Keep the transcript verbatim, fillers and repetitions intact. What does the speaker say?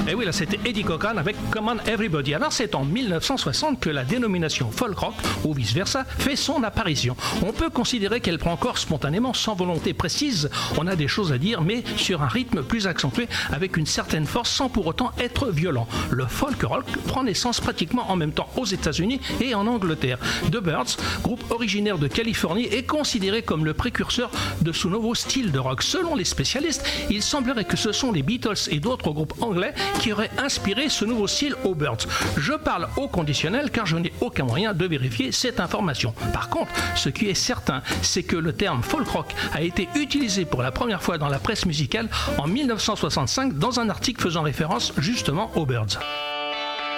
Et oui, là, c'était Eddie Cochran avec Come On Everybody. Alors, c'est en dix-neuf cent soixante que la dénomination folk rock, ou vice-versa, fait son apparition. On peut considérer qu'elle prend corps spontanément, sans volonté précise. On a des choses à dire, mais sur un rythme plus accentué, avec une certaine force, sans pour autant être violent. Le folk rock prend naissance pratiquement en même temps aux États-Unis et en Angleterre. The Byrds, groupe originaire de Californie, est considéré comme le précurseur de ce nouveau style de rock. Selon les spécialistes, il semblerait que ce sont les Beatles et d'autres groupes anglais qui auraient inspiré ce nouveau style aux Byrds. Je parle au conditionnel car je n'ai aucun moyen de vérifier cette information. Par contre, ce qui est certain, c'est que le terme folk rock a été utilisé pour la première fois dans la presse musicale en dix-neuf cent soixante-cinq dans un article faisant référence justement aux Byrds.